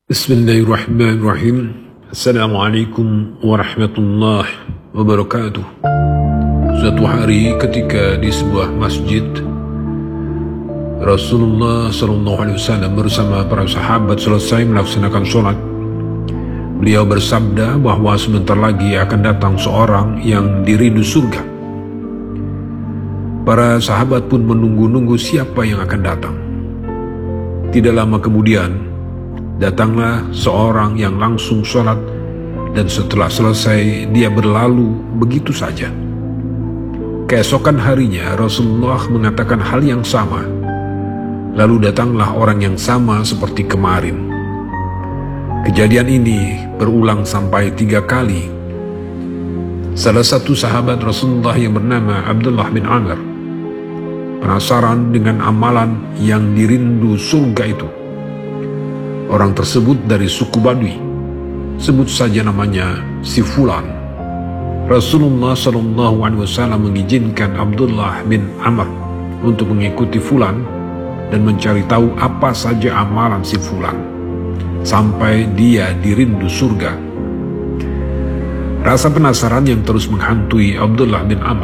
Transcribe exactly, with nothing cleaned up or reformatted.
Bismillahirrahmanirrahim. Assalamualaikum warahmatullahi wabarakatuh. Suatu hari ketika di sebuah masjid, Rasulullah shallallahu alaihi wasallam bersama para sahabat selesai melaksanakan sholat. Beliau bersabda bahwa sebentar lagi akan datang seorang yang dirindu surga. Para sahabat pun menunggu-nunggu siapa yang akan datang. Tidak lama kemudian, datanglah seorang yang langsung sholat, dan setelah selesai dia berlalu begitu saja. Keesokan harinya Rasulullah mengatakan hal yang sama. Lalu datanglah orang yang sama seperti kemarin. Kejadian ini berulang sampai tiga kali. Salah satu sahabat Rasulullah yang bernama Abdullah bin Amr penasaran dengan amalan yang dirindu surga itu. Orang tersebut dari suku Badui, sebut saja namanya si Fulan. Rasulullah shallallahu alaihi wasallam mengizinkan Abdullah bin Amr untuk mengikuti Fulan dan mencari tahu apa saja amalan si Fulan, sampai dia dirindu surga. Rasa penasaran yang terus menghantui Abdullah bin Amr